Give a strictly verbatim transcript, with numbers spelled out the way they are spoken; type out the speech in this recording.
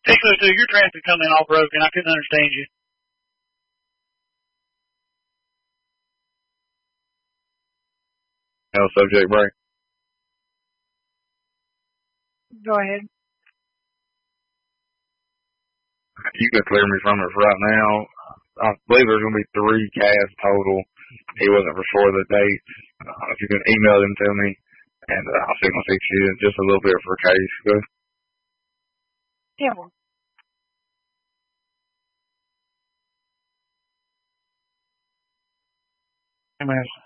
Six oh two, your traffic coming all broken. I couldn't understand you. No subject break. Go ahead. You can clear me from it for right now. I believe there's going to be three casts total. He wasn't for sure of the dates. Uh, if you can email them to me, and uh, I'll see if I can fix you just a little bit for a case. Good. Yeah. Well. Amen.